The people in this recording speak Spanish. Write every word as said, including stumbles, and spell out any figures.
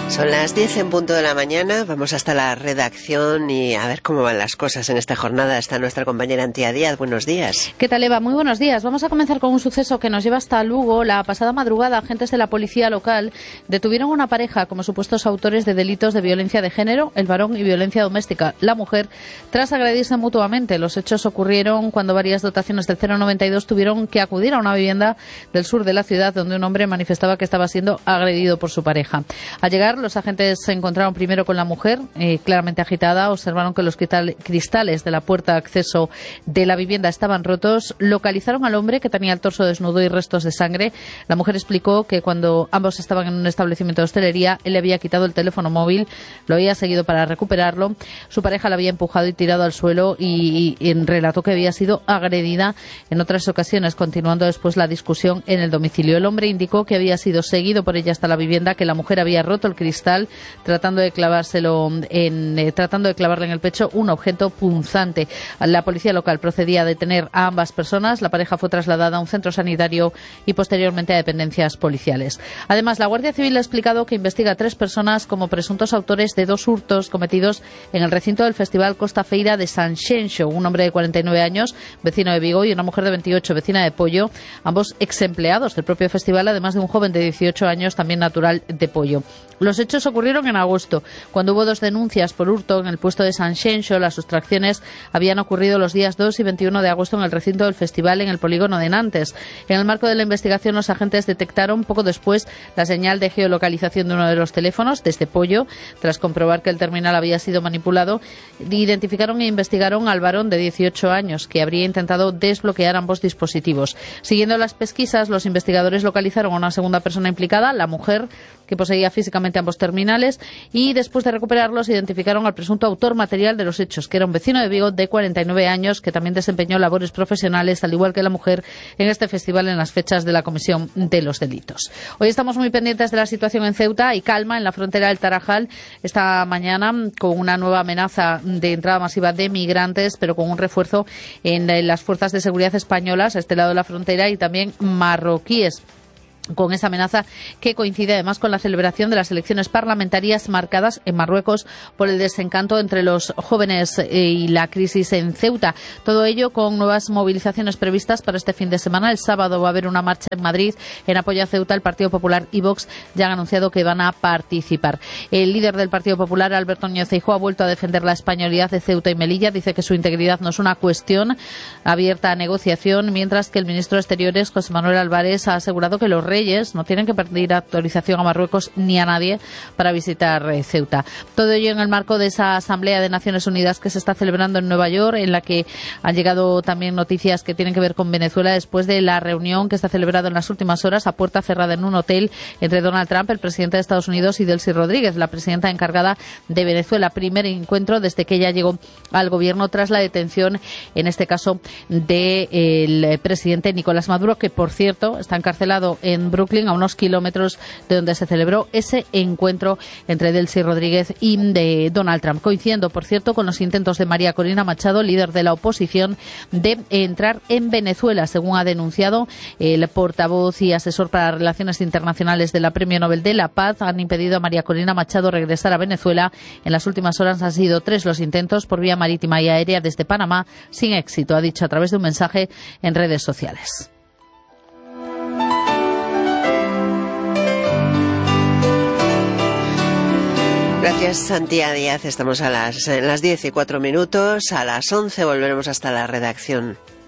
Son las diez en punto de la mañana, vamos hasta la redacción y a ver cómo van las cosas en esta jornada. Está nuestra compañera Antía Díaz, buenos días. ¿Qué tal, Eva? Muy buenos días. Vamos a comenzar con un suceso que nos lleva hasta Lugo. La pasada madrugada, agentes de la policía local detuvieron a una pareja como supuestos autores de delitos de violencia de género, el varón, y violencia doméstica, la mujer, tras agredirse mutuamente. Los hechos ocurrieron cuando varias dotaciones del cero noventa y dos tuvieron que acudir a una vivienda del sur de la ciudad donde un hombre manifestaba que estaba siendo agredido por su pareja. Al llegar, los agentes se encontraron primero con la mujer, eh, claramente agitada. Observaron que los cristales de la puerta de acceso de la vivienda estaban rotos. Localizaron al hombre, que tenía el torso desnudo y restos de sangre. La mujer explicó que cuando ambos estaban en un establecimiento de hostelería, él le había quitado el teléfono móvil, lo había seguido para recuperarlo. Su pareja la había empujado y tirado al suelo y, y, y relató que había sido agredida en otras ocasiones, continuando después la discusión en el domicilio. El hombre indicó que había sido seguido por ella hasta la vivienda, que la mujer había roto el cristal tratando de clavárselo en, eh, tratando de clavarle en el pecho un objeto punzante. La policía local procedía a detener a ambas personas. La pareja fue trasladada a un centro sanitario y posteriormente a dependencias policiales. Además, la Guardia Civil ha explicado que investiga a tres personas como presuntos autores de dos hurtos cometidos en el recinto del Festival Costa Feira de Sanxenxo. Un hombre de cuarenta y nueve años, vecino de Vigo, y una mujer de veintiocho, vecina de Pollo, ambos ex empleados del propio festival, además de un joven de dieciocho años, también natural de Pollo. Los hechos ocurrieron en agosto, cuando hubo dos denuncias por hurto en el puesto de Sanxenxo. Las sustracciones habían ocurrido los días dos y veintiuno de agosto en el recinto del festival en el polígono de Nantes. En el marco de la investigación, los agentes detectaron poco después la señal de geolocalización de uno de los teléfonos, desde Pollo. Tras comprobar que el terminal había sido manipulado, identificaron e investigaron al varón de dieciocho años, que habría intentado desbloquear ambos dispositivos. Siguiendo las pesquisas, los investigadores localizaron a una segunda persona implicada, la mujer, que poseía físicamente ambos terminales, y después de recuperarlos identificaron al presunto autor material de los hechos, que era un vecino de Vigo de cuarenta y nueve años, que también desempeñó labores profesionales, al igual que la mujer, en este festival en las fechas de la comisión de los delitos. Hoy estamos muy pendientes de la situación en Ceuta. Hay calma en la frontera del Tarajal esta mañana, con una nueva amenaza de entrada masiva de migrantes, pero con un refuerzo en las fuerzas de seguridad españolas a este lado de la frontera y también marroquíes, con esa amenaza que coincide además con la celebración de las elecciones parlamentarias marcadas en Marruecos por el desencanto entre los jóvenes y la crisis en Ceuta. Todo ello con nuevas movilizaciones previstas para este fin de semana. El sábado va a haber una marcha en Madrid en apoyo a Ceuta. El Partido Popular y Vox ya han anunciado que van a participar. El líder del Partido Popular, Alberto Núñez Feijóo, ha vuelto a defender la españolidad de Ceuta y Melilla. Dice que su integridad no es una cuestión abierta a negociación, mientras que el ministro de Exteriores, José Manuel Álvarez, ha asegurado que los reyes no tienen que pedir autorización a Marruecos ni a nadie para visitar eh, Ceuta. Todo ello en el marco de esa Asamblea de Naciones Unidas que se está celebrando en Nueva York, en la que han llegado también noticias que tienen que ver con Venezuela después de la reunión que está celebrada en las últimas horas a puerta cerrada en un hotel entre Donald Trump, el presidente de Estados Unidos, y Delcy Rodríguez, la presidenta encargada de Venezuela. Primer encuentro desde que ella llegó al gobierno tras la detención, en este caso, del presidente Nicolás Maduro, que, por cierto, está encarcelado en Brooklyn, a unos kilómetros de donde se celebró ese encuentro entre Delcy Rodríguez y de Donald Trump, coincidiendo, por cierto, con los intentos de María Corina Machado, líder de la oposición, de entrar en Venezuela. Según ha denunciado el portavoz y asesor para relaciones internacionales de la Premio Nobel de la Paz, han impedido a María Corina Machado regresar a Venezuela. En las últimas horas han sido tres los intentos por vía marítima y aérea desde Panamá, sin éxito, ha dicho a través de un mensaje en redes sociales. Gracias, Antía Díaz. Estamos a las, en las diez y cuatro minutos. A las once volveremos hasta la redacción.